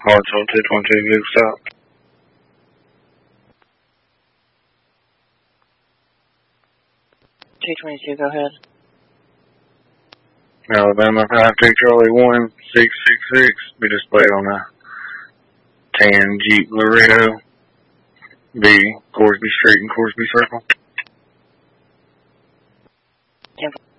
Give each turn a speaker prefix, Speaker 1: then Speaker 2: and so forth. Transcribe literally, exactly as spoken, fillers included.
Speaker 1: Hartsville two twenty-two, big stop.
Speaker 2: two twenty-two, go ahead.
Speaker 1: Alabama five two Charlie one six six six. Be displayed on a tan Jeep Laredo. Be Corsby Street and Corsby Circle.
Speaker 2: ten